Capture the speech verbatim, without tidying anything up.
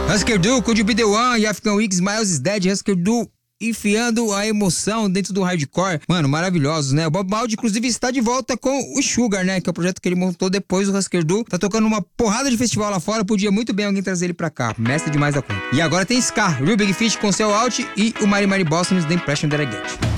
Husker Du, Could You Be The One e African Wigs, Miles Is Dead. Husker Du enfiando a emoção dentro do hardcore. Mano, maravilhosos, né? O Bob Mould, inclusive, está de volta com o Sugar, né? Que é o projeto que ele montou depois do Husker Du. Tá tocando uma porrada de festival lá fora. Podia muito bem alguém trazer ele pra cá. Mestre demais da conta. E agora tem Ska, Real Big Fish com Sell Out e o Mary Mary Boston, The Impression That I Get.